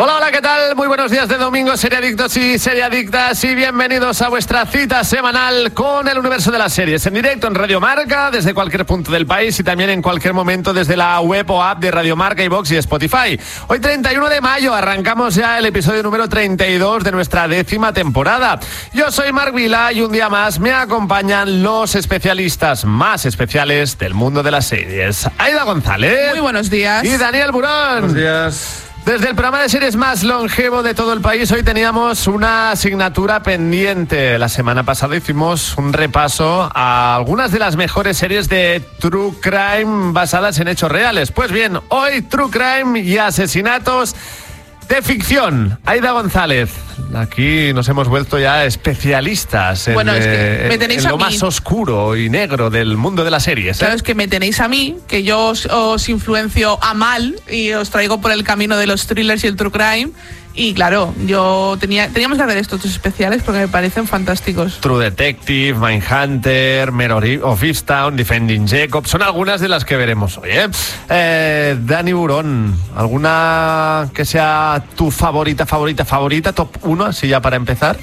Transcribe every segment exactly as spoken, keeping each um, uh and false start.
Hola, hola, ¿qué tal? Muy buenos días de domingo, seriadictos y seriadictas, y bienvenidos a vuestra cita semanal con el universo de las series, en directo en Radio Marca, desde cualquier punto del país y también en cualquier momento desde la web o app de Radio Marca, iVoox y Spotify. Hoy, treinta y uno de mayo, arrancamos ya el episodio número treinta y dos de nuestra décima temporada. Yo soy Marc Vila y un día más me acompañan los especialistas más especiales del mundo de las series. Aida González. Muy buenos días. Y Daniel Burón. Buenos días. Desde el programa de series más longevo de todo el país, hoy teníamos una asignatura pendiente. La semana pasada hicimos un repaso a algunas de las mejores series de True Crime basadas en hechos reales. Pues bien, hoy True Crime y asesinatos de ficción. Aida González. Aquí nos hemos vuelto ya especialistas en, bueno, es que me tenéis en lo a mí. más oscuro y negro del mundo de las series. ¿eh? Claro, es que me tenéis a mí, que yo os, os influencio a mal y os traigo por el camino de los thrillers y el true crime. Y claro, yo tenía teníamos que hacer estos dos especiales porque me parecen fantásticos. True Detective, Mindhunter, Mare of Easttown, Defending Jacob, son algunas de las que veremos hoy, ¿eh? eh Dani Burón, ¿alguna que sea tu favorita, favorita, favorita, top uno, así ya para empezar?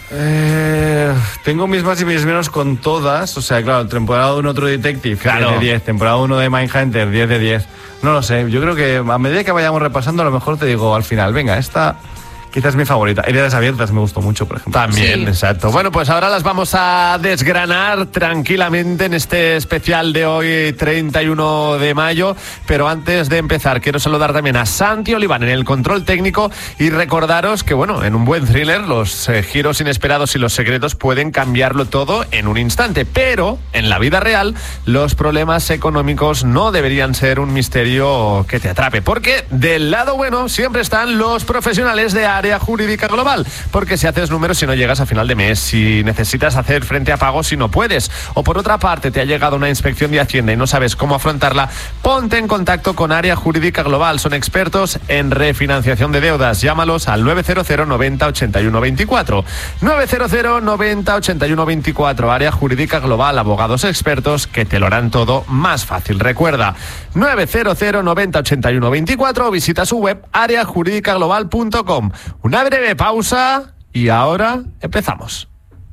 Eh, tengo mis más y mis menos con todas, o sea, claro, temporada uno True Detective, claro. diez de diez, temporada uno de Mindhunter, diez de diez. No lo sé, yo creo que a medida que vayamos repasando, a lo mejor te digo al final, venga, esta... quizás mi favorita. Heridas abiertas me gustó mucho, por ejemplo. También, sí. Exacto. Bueno, pues ahora las vamos a desgranar tranquilamente en este especial de hoy, treinta y uno de mayo. Pero antes de empezar, quiero saludar también a Santi Oliván en el control técnico y recordaros que, bueno, en un buen thriller los eh, giros inesperados y los secretos pueden cambiarlo todo en un instante. Pero en la vida real, los problemas económicos no deberían ser un misterio que te atrape. Porque del lado bueno siempre están los profesionales de Área Jurídica Global, porque si haces números y no llegas a final de mes, si necesitas hacer frente a pagos y no puedes, o por otra parte te ha llegado una inspección de Hacienda y no sabes cómo afrontarla, ponte en contacto con Área Jurídica Global. Son expertos en refinanciación de deudas. Llámalos al nueve cero cero noventa ochenta y uno veinticuatro. nueve cero cero noventa ochenta y uno veinticuatro. Área Jurídica Global, abogados expertos que te lo harán todo más fácil. Recuerda, nueve cero cero noventa ochenta y uno veinticuatro o visita su web área jurídica global punto com. Una breve pausa y ahora empezamos.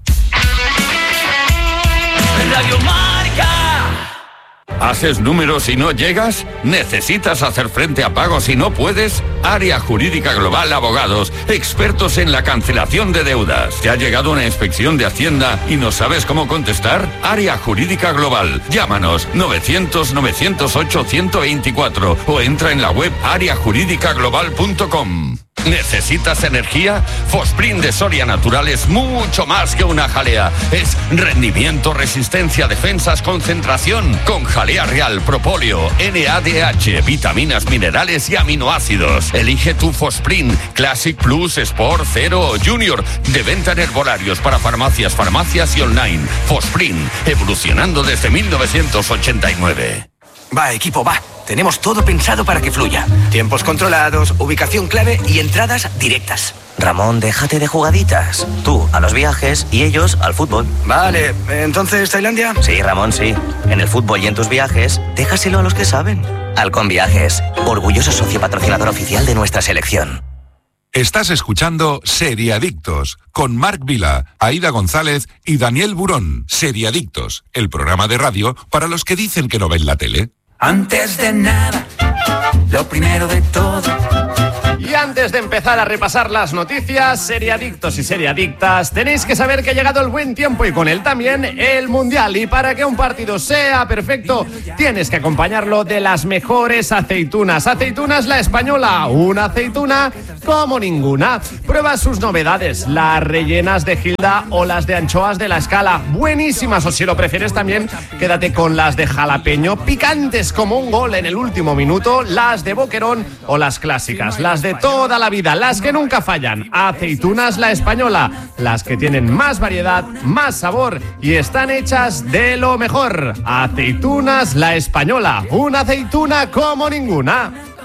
Radio Marca. ¿Haces números y no llegas? ¿Necesitas hacer frente a pagos y no puedes? Área Jurídica Global Abogados, expertos en la cancelación de deudas. ¿Te ha llegado una inspección de Hacienda y no sabes cómo contestar? Área Jurídica Global. Llámanos novecientos novecientos ocho ciento veinticuatro o entra en la web área jurídica global punto com. ¿Necesitas energía? Fosprint de Soria Natural es mucho más que una jalea. Es rendimiento, resistencia, defensas, concentración. Con jalea real, propóleo, N A D H, vitaminas, minerales y aminoácidos. Elige tu Fosprint Classic Plus, Sport, Zero o Junior. De venta en herbolarios para farmacias, farmacias y online. Fosprint, evolucionando desde mil novecientos ochenta y nueve. Va, equipo, va. Tenemos todo pensado para que fluya. Tiempos controlados, ubicación clave y entradas directas. Ramón, déjate de jugaditas. Tú a los viajes y ellos al fútbol. Vale, ¿entonces Tailandia? Sí, Ramón, sí. En el fútbol y en tus viajes, déjaselo a los que saben. Halcón Viajes, orgulloso socio patrocinador oficial de nuestra selección. Estás escuchando Seriadictos con Marc Vila, Aida González y Daniel Burón. Seriadictos, el programa de radio para los que dicen que no ven la tele. Antes de nada, lo primero de todo. Y antes de empezar a repasar las noticias, seriadictos y seriadictas, tenéis que saber que ha llegado el buen tiempo y con él también el Mundial. Y para que un partido sea perfecto, tienes que acompañarlo de las mejores aceitunas. Aceitunas La Española, una aceituna como ninguna. Prueba sus novedades, las rellenas de Gilda o las de anchoas de La Escala. Buenísimas, o si lo prefieres también, quédate con las de jalapeño, picantes como un gol en el último minuto, las de boquerón o las clásicas, las de toda la vida, las que nunca fallan. Aceitunas La Española, las que tienen más variedad, más sabor y están hechas de lo mejor. Aceitunas La Española, una aceituna como ninguna.